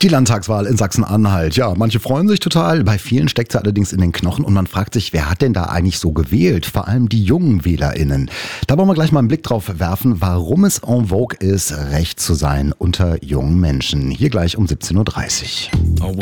Die Landtagswahl in Sachsen-Anhalt. Ja, manche freuen sich total. Bei vielen steckt sie allerdings in den Knochen und man fragt sich, wer hat denn da eigentlich so gewählt? Vor allem die jungen WählerInnen. Da wollen wir gleich mal einen Blick drauf werfen, warum es en vogue ist, rechts zu sein unter jungen Menschen. Hier gleich um 17.30 Uhr.